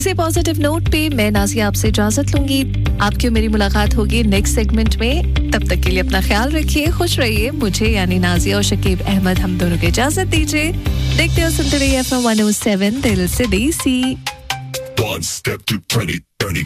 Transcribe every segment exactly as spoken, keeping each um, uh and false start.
इसी positive note पे मैं नाज़िया आपसे इजाजत लूंगी। आपकी और मेरी मुलाकात होगी नेक्स्ट सेगमेंट में। तब तक के लिए अपना ख्याल रखिए, खुश रहिए। मुझे यानी नाज़िया और शकीब अहमद हम दोनों को इजाजत दीजिए। देखते हो सुनते रहिए एफएम वन ओ सेवन दिल से देसी। One step to twenty thirty.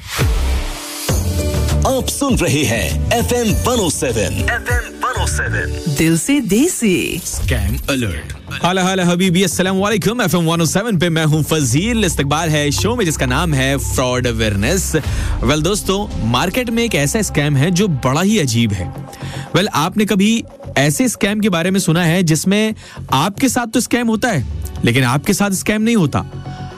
आप सुन रहे हैं FM one O seven FM one O seven दिल से देसी Scam alert. हाल हाल हबीबी अस्सलाम वालेकुम। एफएम वन ओ सेवन पे मैं हूं फजील। इस्तकबाल है शो में जिसका नाम है फ्रॉड अवेयरनेस। वेल दोस्तों, मार्केट में एक ऐसा स्कैम है जो बड़ा ही अजीब है। वेल आपने कभी ऐसे स्कैम के बारे में सुना है जिसमें आपके साथ तो स्कैम होता है लेकिन आपके साथ स्कैम नहीं होता?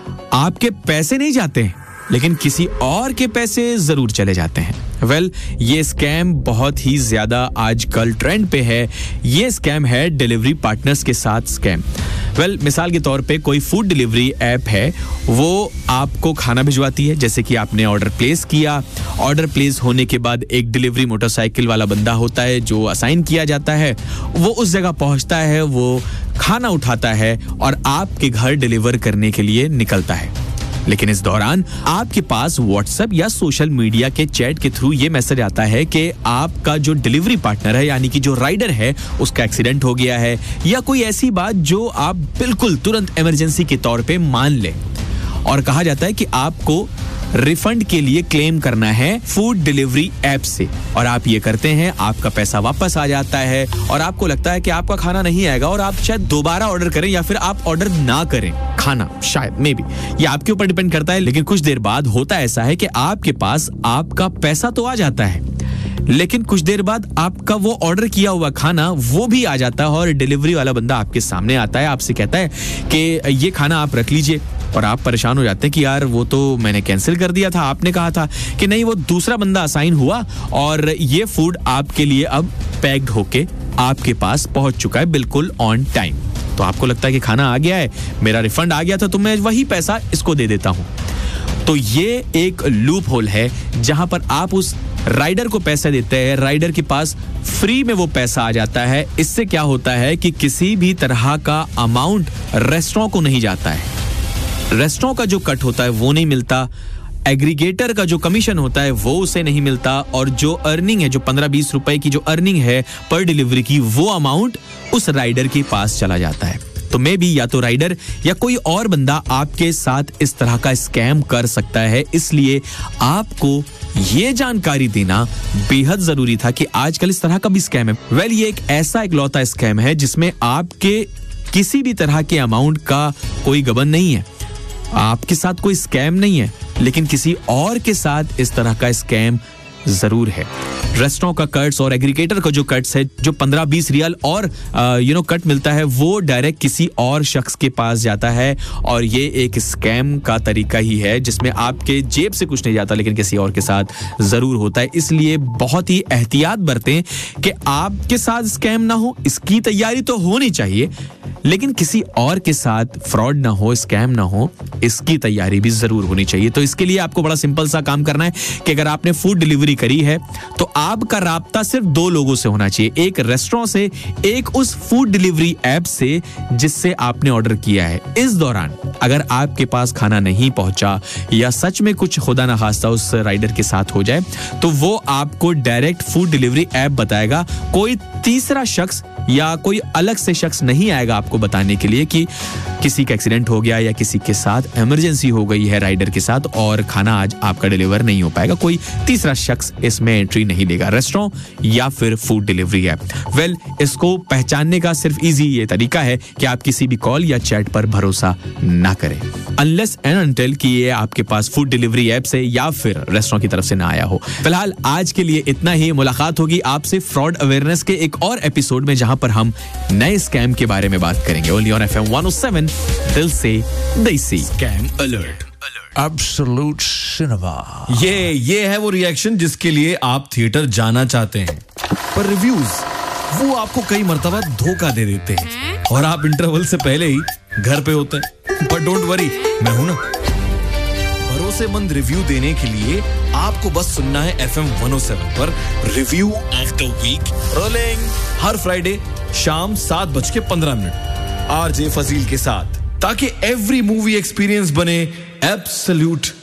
आपके पैसे नहीं जाते हैं लेकिन किसी और के पैसे जरूर चले जाते हैं। वेल well, ये स्कैम बहुत ही ज्यादा आजकल ट्रेंड पे है। ये स्कैम है डिलीवरी पार्टनर्स के साथ स्कैम। वेल well, मिसाल के तौर पे कोई फूड डिलीवरी ऐप है, वो आपको खाना भिजवाती है। जैसे कि आपने ऑर्डर प्लेस किया, ऑर्डर प्लेस होने के बाद एक डिलीवरी मोटरसाइकिल वाला बंदा होता है जो असाइन किया जाता है। वो उस जगह पहुंचता है, वो खाना उठाता है और आपके घर डिलीवर करने के लिए निकलता है। लेकिन इस दौरान आपके पास व्हाट्सएप या सोशल मीडिया के चैट के थ्रू ये मैसेज आता है कि आपका जो डिलीवरी पार्टनर है यानी कि जो राइडर है उसका एक्सीडेंट हो गया है, या कोई ऐसी बात जो आप बिल्कुल तुरंत इमरजेंसी के तौर पे मान लें। और कहा जाता है कि आपको रिफंड के लिए क्लेम करना है फूड डिलीवरी ऐप से, और आप ये करते हैं, आपका पैसा वापस आ जाता है और आपको लगता है कि आपका खाना नहीं आएगा और आप शायद दोबारा ऑर्डर करें या फिर आप ऑर्डर ना करें खाना, शायद मे बी, ये आपके ऊपर डिपेंड करता है। लेकिन कुछ देर बाद होता ऐसा है कि आपके पास आपका पैसा तो आ जाता है लेकिन कुछ देर बाद आपका वो ऑर्डर किया हुआ खाना वो भी आ जाता है और डिलीवरी वाला बंदा आपके सामने आता है, आपसे कहता है कि ये खाना आप रख लीजिए। और आप परेशान हो जाते हैं कि यार वो तो मैंने कैंसिल कर दिया था, आपने कहा था कि नहीं, वो दूसरा बंदा असाइन हुआ और ये फूड आपके लिए अब पैक्ड होके आपके पास पहुंच चुका है बिल्कुल ऑन टाइम। तो आपको लगता है कि खाना आ गया है, मेरा रिफंड आ गया था, तो मैं वही पैसा इसको दे देता हूं। तो ये एक लूप होल है जहां पर आप उस राइडर को पैसे देते हैं, राइडर के पास फ्री में वो पैसा आ जाता है। इससे क्या होता है कि किसी भी तरह का अमाउंट रेस्टोरेंट को नहीं जाता है, रेस्टोरेंट का जो कट होता है वो नहीं मिलता, एग्रीगेटर का जो कमीशन होता है वो उसे नहीं मिलता, और जो अर्निंग है, जो पंद्रह बीस रुपए की जो अर्निंग है पर डिलीवरी की, वो अमाउंट उस राइडर के पास चला जाता है। तो मे बी या तो राइडर या कोई और बंदा आपके साथ इस तरह का स्कैम कर सकता है। इसलिए आपको ये जानकारी देना बेहद जरूरी था कि आजकल इस तरह का भी स्कैम है। वेल ये एक ऐसा इकलौता स्कैम है जिसमें आपके किसी भी तरह के अमाउंट का कोई गबन नहीं है, आपके साथ कोई स्कैम नहीं है, लेकिन किसी और के साथ इस तरह का स्कैम जरूर है। रेस्टोरेंट का कट्स और एग्रीगेटर का जो कट्स है, जो पंद्रह बीस रियल और यू नो कट मिलता है, वो डायरेक्ट किसी और शख्स के पास जाता है और ये एक स्कैम का तरीका ही है जिसमें आपके जेब से कुछ नहीं जाता लेकिन किसी और के साथ जरूर होता है। इसलिए बहुत ही एहतियात बरतें कि आपके साथ स्कैम ना हो। इसकी तैयारी तो होनी चाहिए लेकिन किसी और के साथ फ्रॉड ना हो, स्कैम ना हो, इसकी तैयारी भी जरूर होनी चाहिए। तो इसके लिए आपको बड़ा सिंपल सा काम करना है कि अगर आपने फूड डिलीवरी करी है तो आपका राब्ता सिर्फ दो लोगों से होना चाहिए, एक रेस्टोरेंट से, एक उस फूड डिलीवरी ऐप से जिससे आपने ऑर्डर किया है। इस दौरान अगर आपके पास खाना नहीं पहुंचा या सच में कुछ खुदा ना खास्ता उस राइडर के साथ हो जाए तो वो आपको डायरेक्ट फूड डिलीवरी ऐप बताएगा। कोई तीसरा शख्स या कोई अलग से शख्स नहीं आएगा आपको बताने के लिए कि किसी का एक्सीडेंट हो गया या किसी के साथ इमरजेंसी हो गई है राइडर के साथ और खाना आज आपका डिलीवर नहीं हो पाएगा। कोई तीसरा शख्स इसमें एंट्री नहीं लेगा, रेस्टोरेंट या फिर फूड डिलीवरी ऐप। वेल इसको पहचानने का सिर्फ इजी ये तरीका है कि आप किसी भी कॉल या चैट पर भरोसा ना करें अनलेस एंड अनटिल कि ये आपके पास फूड डिलीवरी ऐप से या फिर रेस्टोरेंट की तरफ से ना आया हो। फिलहाल आज के लिए इतना ही। मुलाकात होगी आपसे फ्रॉड अवेयरनेस के एक और एपिसोड में जहां पर हम नए स्कैम के बारे में बात करेंगे। Only on FM one O seven दिल से देसी। Scam alert. Absolute cinema. ये ये है वो रिएक्शन जिसके लिए आप थिएटर जाना चाहते हैं पर रिव्यूज वो आपको कई मर्तबा धोखा दे देते हैं और आप इंटरवल से पहले ही घर पे होते हैं। पर डोंट वरी, मैं हूं ना। भरोसेमंद रिव्यू देने के लिए आपको बस सुनना है एफएम वन ओ सेवन पर review of the week rolling her Friday शाम सात बज के पंद्रह मिनट आरजे फजील के साथ, ताकि एवरी मूवी एक्सपीरियंस बने एब्सोल्यूट